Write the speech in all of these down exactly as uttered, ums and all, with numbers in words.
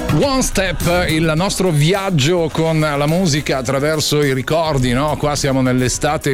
One Step, il nostro viaggio con la musica attraverso i ricordi, no? Qua siamo nell'estate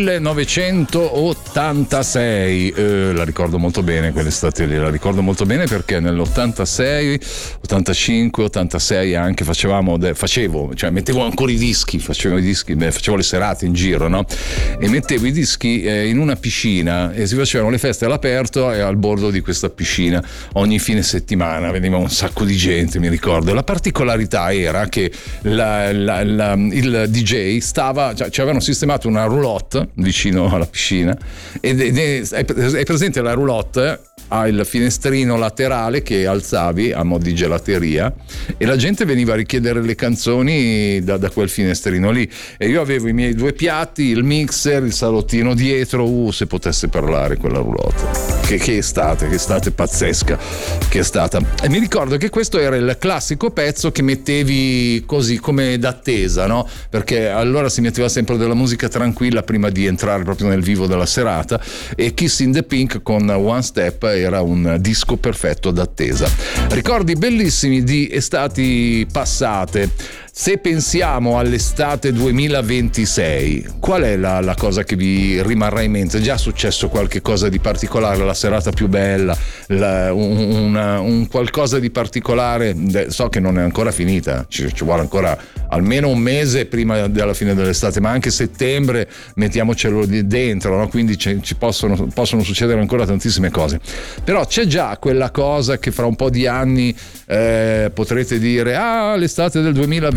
millenovecentottantasei, eh, la ricordo molto bene quell'estate lì, la ricordo molto bene perché nell'ottantasei, ottantacinque, ottantasei anche facevamo, de- facevo, cioè mettevo ancora i dischi, facevo i dischi, beh, facevo le serate in giro, no? E mettevo i dischi eh, in una piscina e si facevano le feste all'aperto e al bordo di questa piscina ogni fine settimana, veniva un sacco di gente, mi ricordo. La particolarità era che la, la, la, il D J stava, cioè, ci avevano sistemato una roulotte vicino alla piscina ed è, è presente la roulotte, ha il finestrino laterale che alzavi a mo' di gelateria e la gente veniva a richiedere le canzoni da, da quel finestrino lì e io avevo i miei due piatti, il mixer, il salottino dietro, uh, se potesse parlare quella roulotte. Che, che estate, che estate pazzesca che è stata. E mi ricordo che questo era il classico pezzo che mettevi così come d'attesa, no? Perché allora si metteva sempre della musica tranquilla prima di entrare proprio nel vivo della serata e Kiss in the Pink con One Step era un disco perfetto d'attesa. Ricordi bellissimi di estati passate. Se pensiamo all'estate duemilaventisei, qual è la, la cosa che vi rimarrà in mente? È già successo qualche cosa di particolare, la serata più bella, la, un, una, un qualcosa di particolare? So che non è ancora finita, ci, ci vuole ancora almeno un mese prima della fine dell'estate, ma anche settembre mettiamocelo dentro, no? Quindi ci, ci possono, possono succedere ancora tantissime cose. Però c'è già quella cosa che fra un po' di anni eh, potrete dire: ah, l'estate del duemilaventisei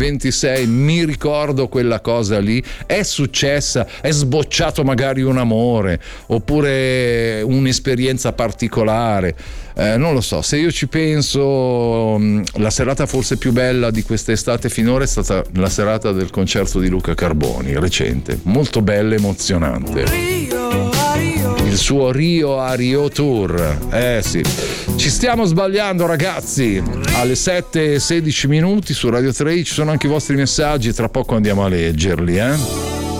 mi ricordo quella cosa lì, è successa, è sbocciato magari un amore oppure un'esperienza particolare, eh, non lo so. Se io ci penso, la serata forse più bella di quest'estate finora è stata la serata del concerto di Luca Carboni, recente, molto bella e emozionante, il suo Rio a Rio Tour. Eh sì, ci stiamo sbagliando ragazzi, alle sette e sedici minuti su Radio tre ci sono anche i vostri messaggi, tra poco andiamo a leggerli, eh